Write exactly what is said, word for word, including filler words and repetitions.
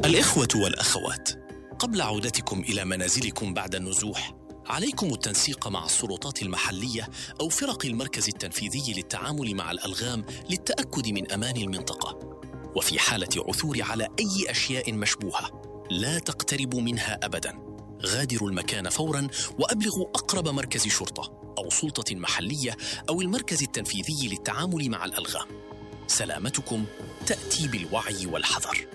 الإخوة والأخوات، قبل عودتكم إلى منازلكم بعد النزوح، عليكم التنسيق مع السلطات المحلية أو فرق المركز التنفيذي للتعامل مع الألغام للتأكد من أمان المنطقة. وفي حالة عثور على أي أشياء مشبوهة، لا تقتربوا منها أبداً. غادروا المكان فوراً وأبلغوا أقرب مركز شرطة أو سلطة محلية أو المركز التنفيذي للتعامل مع الألغام. سلامتكم تأتي بالوعي والحذر.